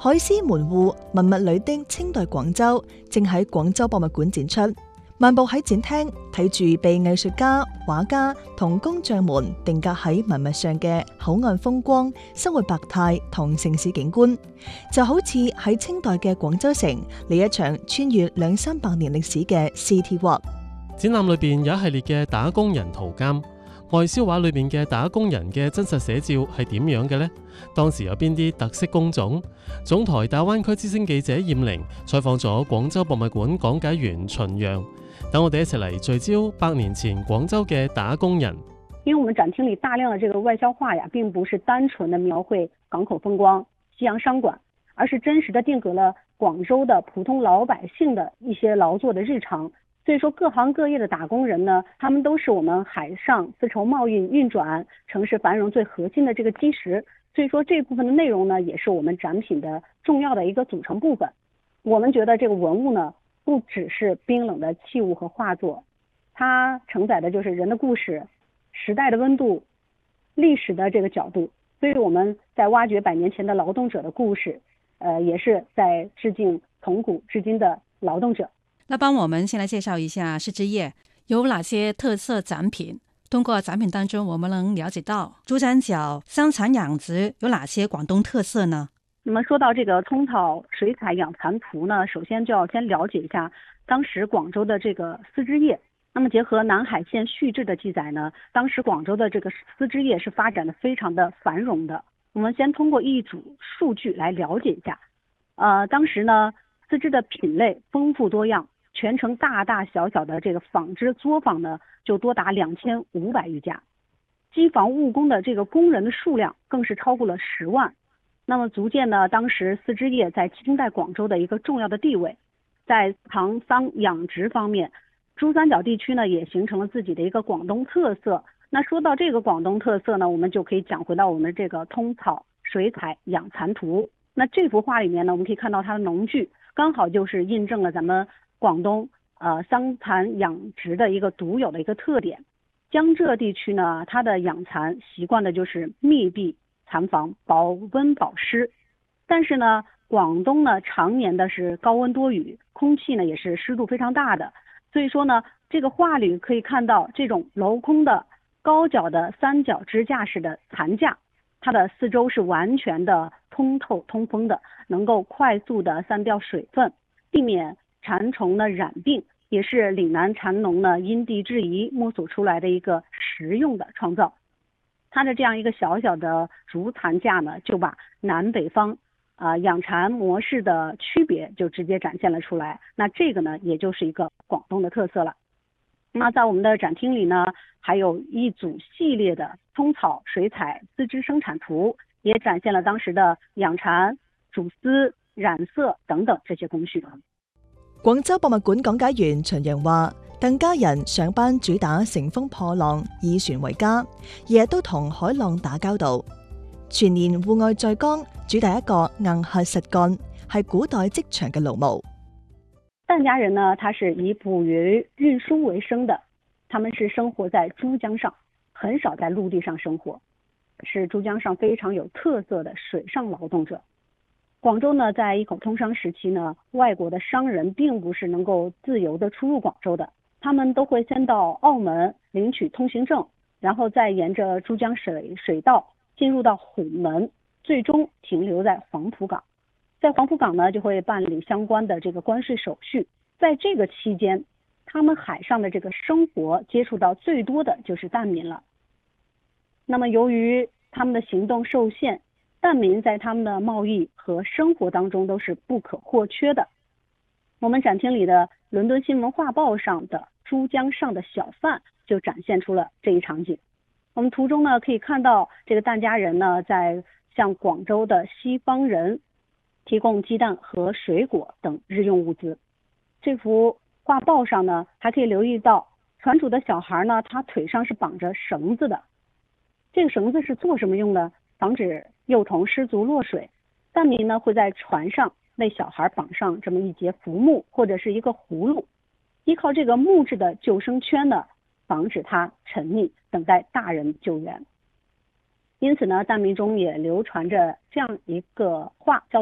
海獅門戶文物裏的清代廣州正喺廣州博物館展出。漫步喺展廳，睇住被藝術家、畫家同工匠們定格喺文物上嘅口岸風光、生活百態同城市景觀，就好似喺清代嘅廣州城嚟一場穿越200-300年歷史嘅 City Walk。 展覽裏邊有一系列嘅打工人圖鑑，外銷畫裏邊嘅打工人嘅真實寫照係點樣嘅呢？當時有邊啲特色工種？總台大灣區之聲記者燕玲採訪咗廣州博物館講解員秦陽，等我哋一齊嚟聚焦100年前廣州嘅打工人。 因為我們展廳裏大量的這個外銷畫呀，並不是單純的描繪港口風光、西洋商館，而是真實的定格了廣州的普通老百姓的一些勞作的日常。所以說各行各業的打工人呢，他們都是我們海上絲綢貿易運轉、城市繁榮最核心的這個基石。所以說這部分的內容呢，也是我們展品的重要的一個組成部分。我們覺得這個文物呢，不只是冰冷的器物和畫作，它承載的就是人的故事、時代的溫度、歷史的這個角度。所以我們在挖掘100年前的勞動者的故事，也是在致敬從古至今的勞動者。 那幫我們先來介紹一下絲織業有哪些特色展品。通過展品當中，我們能了解到珠三角生產養殖有哪些廣東特色呢？ 那麼說到這個通草水彩養蠶圖呢，首先就要先了解一下當時廣州的這個絲織業。那麼結合南海縣續志的記載呢，當時廣州的這個絲織業是發展的非常的繁榮的。我們先通過一組數據來了解一下。當時呢，絲織的品類豐富多樣，全城大大小小的這個紡織作坊呢，就多達2500餘家，機房務工的這個工人的數量更是超過了10萬。那麼足見呢，當時絲織業在清代廣州的一個重要的地位。在藏桑養殖方面，珠三角地區呢也形成了自己的一個廣東特色。那說到這個廣東特色呢，我們就可以講回到我們這個通草水彩養蠶圖。那這幅畫裡面呢，我們可以看到它的農具剛好就是印證了咱們廣東桑蠶養殖的一個獨有的一個特點。江浙地區呢，它的養蠶習慣的就是密閉蠶房，保溫保濕。但是呢，廣東呢常年的是高溫多雨，空氣呢也是濕度非常大的。所以說呢，這個畫裡可以看到這種鏤空的高腳的三角支架式的蠶架，它的四周是完全的通透通風的，能夠快速的散掉水分，避免蠶蟲的染病，也是嶺南蠶農呢因地制宜摸索出來的一個實用的創造。它的這樣一個小小的竹蠶架呢，就把南北方養蠶模式的區別就直接展現了出來。那這個呢，也就是一個廣東的特色了。那在我們的展廳裡呢，還有一組系列的通草水彩絲織生產圖，也展現了當時的養蠶、主絲、染色等等這些工序。 廣州博物館講解員秦陽話，鄧家人上班主打乘風破浪，以船為家，日日都同海浪打交道，全年戶外在崗，主打一個硬核實幹，係古代職場嘅勞模。 鄧家人呢，他是以捕魚運輸為生的，他們是生活在珠江上，很少在陸地上生活，是珠江上非常有特色的水上勞動者。廣州呢，在一口通商時期呢，外國的商人並不是能夠自由的出入廣州的，他們都會先到澳門領取通行證，然後再沿着珠江水道進入到虎門，最終停留在黃埔港。在黃埔港呢，就會辦理相關的這個關稅手續。在這個期間，他們海上的這個生活接觸到最多的就是疍民了。那麼由於他們的行動受限，疍民在他們的貿易和生活當中都是不可或缺的。我們展廳裡的倫敦新聞畫報上的珠江上的小販就展現出了這一場景。我們圖中呢可以看到，這個疍家人呢在向廣州的西方人提供雞蛋和水果等日用物資。這幅畫報上呢還可以留意到，船主的小孩呢，他腿上是綁着繩子的。這個繩子是做什麼用的？防止幼童失足落水。疍民呢會在船上為小孩綁上這麼一節浮木或者是一個葫蘆，依靠這個木質的救生圈呢，防止他沉溺，等待大人救援。因此呢，疍民中也流傳着這樣一個話，叫